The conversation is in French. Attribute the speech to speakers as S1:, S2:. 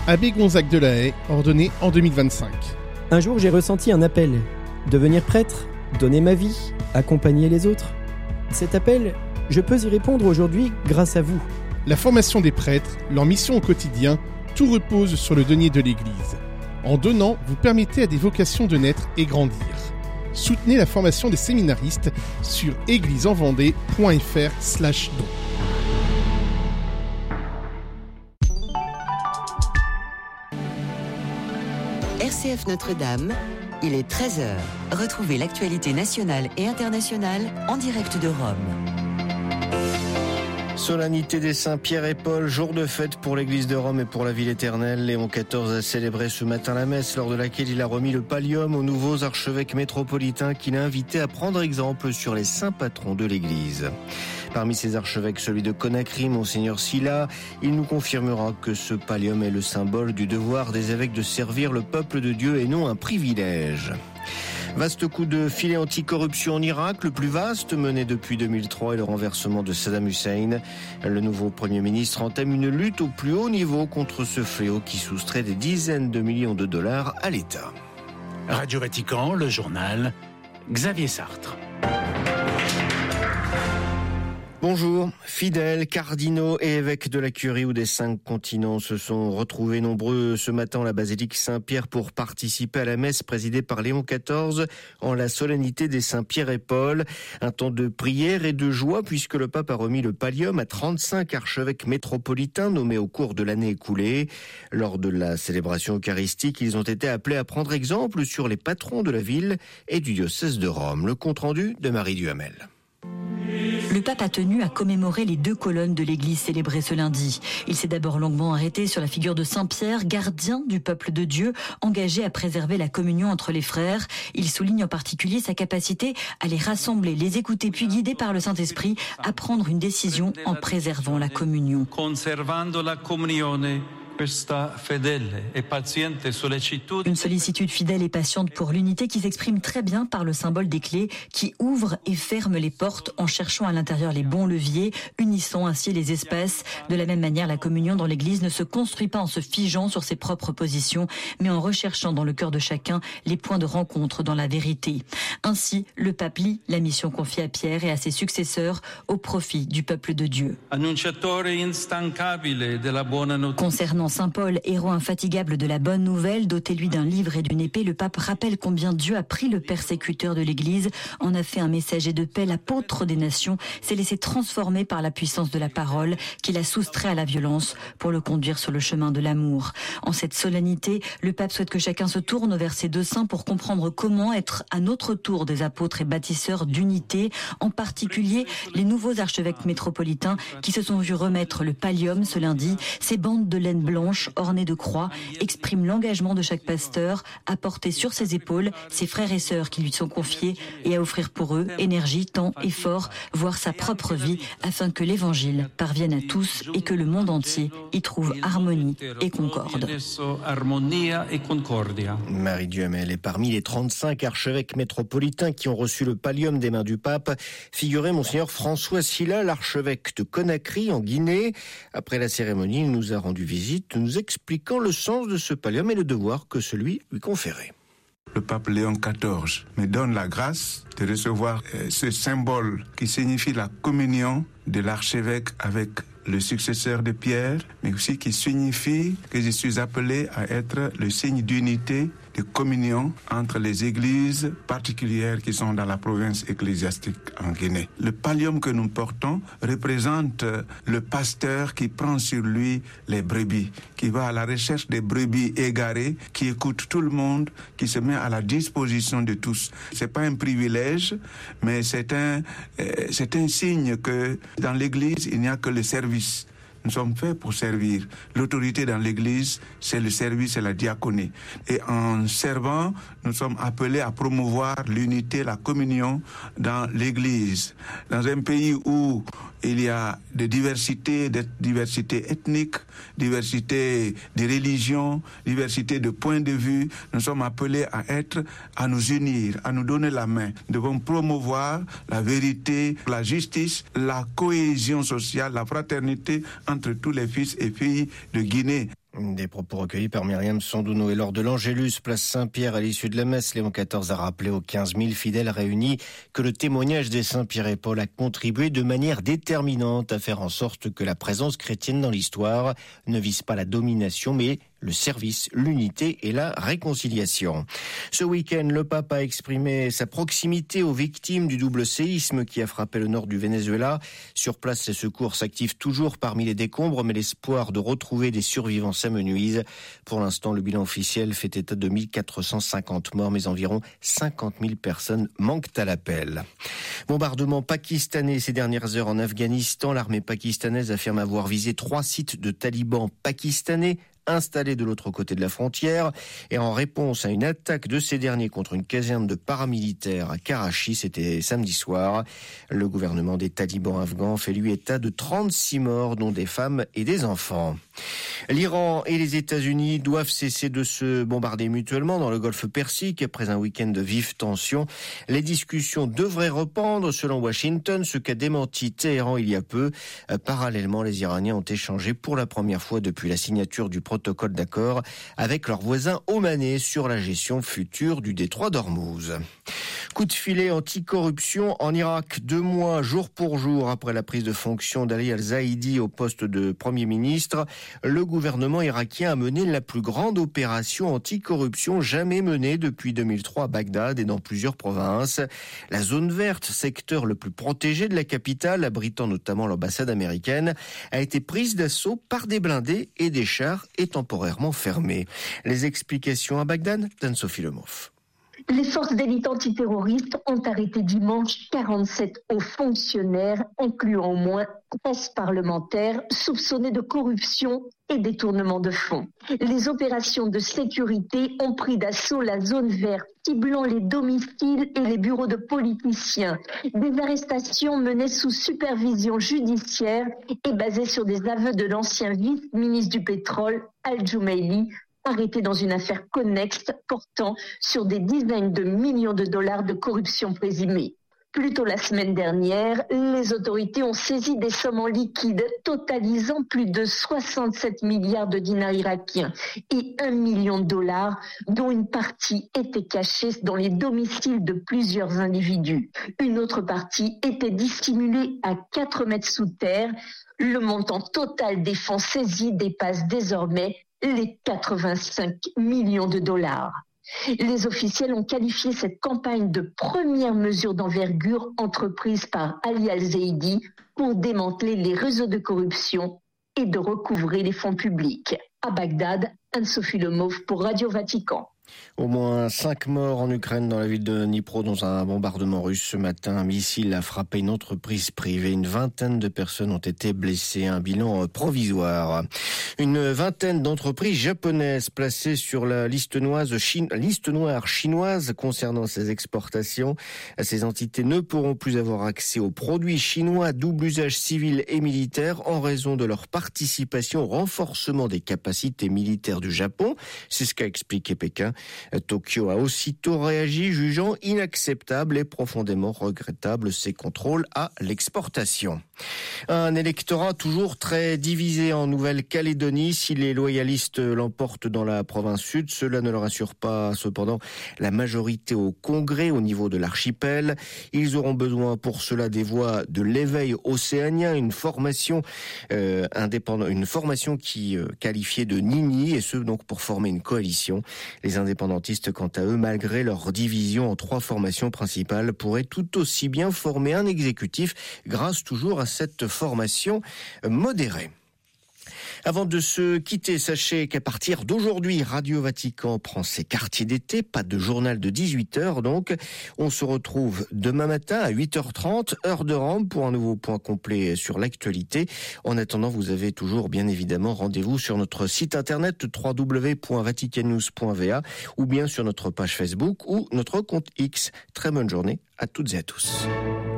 S1: Abbé Gonzague de la Haye, ordonné en 2025.
S2: Un jour, j'ai ressenti un appel. Devenir prêtre, donner ma vie, accompagner les autres. Cet appel, je peux y répondre aujourd'hui grâce à vous.
S1: La formation des prêtres, leur mission au quotidien, tout repose sur le denier de l'Église. En donnant, vous permettez à des vocations de naître et grandir. Soutenez la formation des séminaristes sur égliseenvendée.fr/don.
S3: RCF Notre-Dame, il est 13h. Retrouvez l'actualité nationale et internationale en direct de Rome.
S4: Solennité des Saints Pierre et Paul, jour de fête pour l'église de Rome et pour la ville éternelle. Léon XIV a célébré ce matin la messe, lors de laquelle il a remis le pallium aux nouveaux archevêques métropolitains qu'il a invités à prendre exemple sur les saints patrons de l'église. Parmi ces archevêques, celui de Conakry, Monseigneur Sylla, il nous confirmera que ce pallium est le symbole du devoir des évêques de servir le peuple de Dieu et non un privilège. Vaste coup de filet anticorruption en Irak, le plus vaste mené depuis 2003 et le renversement de Saddam Hussein. Le nouveau Premier ministre entame une lutte au plus haut niveau contre ce fléau qui soustrait des dizaines de millions de dollars à l'État.
S5: Radio Vatican, le journal, Xavier Sartre.
S4: Bonjour, fidèles, cardinaux et évêques de la Curie ou des 5 continents se sont retrouvés nombreux ce matin à la basilique Saint-Pierre pour participer à la messe présidée par Léon XIV en la solennité des Saints Pierre et Paul. Un temps de prière et de joie puisque le pape a remis le pallium à 35 archevêques métropolitains nommés au cours de l'année écoulée. Lors de la célébration eucharistique, ils ont été appelés à prendre exemple sur les patrons de la ville et du diocèse de Rome. Le compte-rendu de Marie Duhamel.
S6: Le pape a tenu à commémorer les 2 colonnes de l'église célébrées ce lundi. Il s'est d'abord longuement arrêté sur la figure de Saint Pierre, gardien du peuple de Dieu, engagé à préserver la communion entre les frères. Il souligne en particulier sa capacité à les rassembler, les écouter, puis guidé par le Saint-Esprit à prendre une décision en préservant la communion. Une sollicitude fidèle et patiente pour l'unité qui s'exprime très bien par le symbole des clés qui ouvrent et ferment les portes en cherchant à l'intérieur les bons leviers, unissant ainsi les espaces. De la même manière, la communion dans l'Église ne se construit pas en se figeant sur ses propres positions, mais en recherchant dans le cœur de chacun les points de rencontre dans la vérité. Ainsi, le pape lie la mission confiée à Pierre et à ses successeurs au profit du peuple de Dieu. Concernant Saint Paul, héros infatigable de la bonne nouvelle, doté lui d'un livre et d'une épée, le pape rappelle combien Dieu a pris le persécuteur de l'Église, en a fait un messager de paix, l'apôtre des nations, s'est laissé transformer par la puissance de la parole, qu'il a soustrait à la violence pour le conduire sur le chemin de l'amour. En cette solennité, le pape souhaite que chacun se tourne vers ces 2 saints pour comprendre comment être à notre tour des apôtres et bâtisseurs d'unité, en particulier les nouveaux archevêques métropolitains qui se sont vus remettre le pallium ce lundi, ces bandes de laine blanche ornées de croix expriment l'engagement de chaque pasteur à porter sur ses épaules ses frères et sœurs qui lui sont confiés et à offrir pour eux énergie, temps, effort, voire sa propre vie afin que l'évangile parvienne à tous et que le monde entier y trouve harmonie et concorde.
S4: Marie Duhamel est parmi les 35 archevêques métropolitains qui ont reçu le pallium des mains du pape. Figurait Monseigneur François Sylla, l'archevêque de Conakry en Guinée. Après la cérémonie, il nous a rendu visite, nous expliquant le sens de ce pallium et le devoir que celui lui conférait.
S7: Le pape Léon XIV me donne la grâce de recevoir ce symbole qui signifie la communion de l'archevêque avec le successeur de Pierre, mais aussi qui signifie que je suis appelé à être le signe d'unité, de communion entre les églises particulières qui sont dans la province ecclésiastique en Guinée. Le pallium que nous portons représente le pasteur qui prend sur lui les brebis, qui va à la recherche des brebis égarées, qui écoute tout le monde, qui se met à la disposition de tous. C'est pas un privilège, mais c'est un signe que dans l'église, il n'y a que le service. Nous sommes faits pour servir. L'autorité dans l'Église, c'est le service et la diaconie. Et en servant, nous sommes appelés à promouvoir l'unité, la communion dans l'Église. Dans un pays où il y a diversité ethnique, diversité de religions, diversité de points de vue, nous sommes appelés à nous unir, à nous donner la main. Nous devons promouvoir la vérité, la justice, la cohésion sociale, la fraternité entre tous les fils et filles de Guinée.
S4: Des propos recueillis par Myriam Sandouno. Et lors de l'Angélus, place Saint-Pierre, à l'issue de la messe, Léon XIV a rappelé aux 15 000 fidèles réunis que le témoignage des saints Pierre et Paul a contribué de manière déterminante à faire en sorte que la présence chrétienne dans l'histoire ne vise pas la domination, mais le service, l'unité et la réconciliation. Ce week-end, le pape a exprimé sa proximité aux victimes du double séisme qui a frappé le nord du Venezuela. Sur place, les secours s'activent toujours parmi les décombres, mais l'espoir de retrouver des survivants s'amenuise. Pour l'instant, le bilan officiel fait état de 1450 morts, mais environ 50 000 personnes manquent à l'appel. Bombardement pakistanais ces dernières heures en Afghanistan. L'armée pakistanaise affirme avoir visé 3 sites de talibans pakistanais installés de l'autre côté de la frontière, et en réponse à une attaque de ces derniers contre une caserne de paramilitaires à Karachi, c'était samedi soir. Le gouvernement des talibans afghans fait lui état de 36 morts, dont des femmes et des enfants. L'Iran et les États-Unis doivent cesser de se bombarder mutuellement dans le golfe Persique après un week-end de vives tensions. Les discussions devraient reprendre selon Washington, ce qu'a démenti Téhéran il y a peu. Parallèlement, les Iraniens ont échangé pour la première fois depuis la signature du protocole d'accord avec leurs voisins omanais sur la gestion future du détroit d'Ormuz. Coup de filet anticorruption en Irak, 2 mois jour pour jour après la prise de fonction d'Ali al-Zaidi au poste de Premier ministre. Le gouvernement irakien a mené la plus grande opération anticorruption jamais menée depuis 2003 à Bagdad et dans plusieurs provinces. La zone verte, secteur le plus protégé de la capitale, abritant notamment l'ambassade américaine, a été prise d'assaut par des blindés et des chars et temporairement fermée. Les explications à Bagdad, d'Anne-Sophie Lemov.
S8: Les forces d'élite antiterroristes ont arrêté dimanche 47 hauts fonctionnaires, incluant au moins 13 parlementaires, soupçonnés de corruption et détournement de fonds. Les opérations de sécurité ont pris d'assaut la zone verte, ciblant les domiciles et les bureaux de politiciens. Des arrestations menées sous supervision judiciaire et basées sur des aveux de l'ancien vice-ministre du pétrole, Al-Jumaili, arrêté dans une affaire connexe portant sur des dizaines de millions de dollars de corruption présumée. Plus tôt la semaine dernière, les autorités ont saisi des sommes en liquide totalisant plus de 67 milliards de dinars irakiens et 1 million de dollars, dont une partie était cachée dans les domiciles de plusieurs individus. Une autre partie était dissimulée à 4 mètres sous terre. Le montant total des fonds saisis dépasse désormais les 85 millions de dollars. Les officiels ont qualifié cette campagne de première mesure d'envergure entreprise par Ali al-Zaidi pour démanteler les réseaux de corruption et de recouvrer les fonds publics. À Bagdad, Anne-Sophie Lemov pour Radio Vatican.
S4: Au moins 5 morts en Ukraine dans la ville de Dnipro dans un bombardement russe ce matin. Un missile a frappé une entreprise privée. Une vingtaine de personnes ont été blessées. Un bilan provisoire. Une vingtaine d'entreprises japonaises placées sur la liste noire chinoise concernant ces exportations. Ces entités ne pourront plus avoir accès aux produits chinois à double usage civil et militaire en raison de leur participation au renforcement des capacités militaires du Japon. C'est ce qu'a expliqué Pékin. Tokyo a aussitôt réagi, jugeant inacceptable et profondément regrettable ces contrôles à l'exportation. Un électorat toujours très divisé en Nouvelle-Calédonie. Si les loyalistes l'emportent dans la province sud, cela ne leur assure pas cependant la majorité au Congrès au niveau de l'archipel. Ils auront besoin pour cela des voix de l'éveil océanien, une formation qui qualifiée de Nini, et ce donc pour former une coalition. Les indépendantistes, quant à eux, malgré leur division en 3 formations principales, pourraient tout aussi bien former un exécutif grâce toujours à cette formation modérée. Avant de se quitter, sachez qu'à partir d'aujourd'hui, Radio Vatican prend ses quartiers d'été. Pas de journal de 18h donc. On se retrouve demain matin à 8h30, heure de Rome, pour un nouveau point complet sur l'actualité. En attendant, vous avez toujours bien évidemment rendez-vous sur notre site internet www.vaticannews.va ou bien sur notre page Facebook ou notre compte X. Très bonne journée à toutes et à tous.